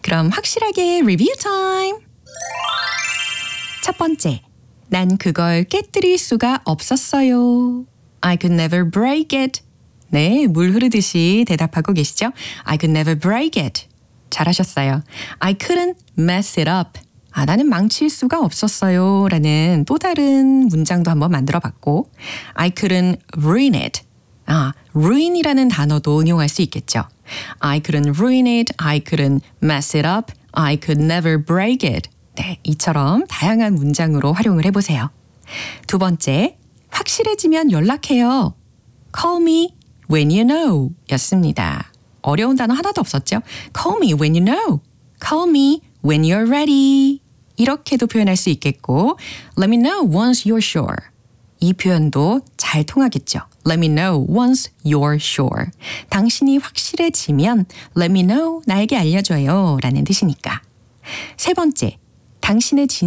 그럼 확실하게 리뷰 타임! 첫 번째, 난 그걸 깨뜨릴 수가 없었어요. I could never break it. 네, 물 흐르듯이 대답하고 계시죠? I could never break it. 잘하셨어요. I couldn't mess it up. 나는 망칠 수가 없었어요. 라는 또 다른 문장도 한번 만들어 봤고 I couldn't ruin it. ruin이라는 단어도 응용할 수 있겠죠. I couldn't ruin it. I couldn't mess it up. I could never break it. 네, 이처럼 다양한 문장으로 활용을 해보세요. 두 번째, 확실해지면 연락해요. Call me when you know 였습니다. 어려운 단어 하나도 없었죠? Call me when you know. Call me when you're ready. 이렇게도 표현할 수 있겠고 Let me know once you're sure. 이 표현도 잘 통하겠죠. Let me know once you're sure. 당신이 확실해지면 Let me know, 나에게 알려줘요 라는 뜻이니까. 세 번째, 당신의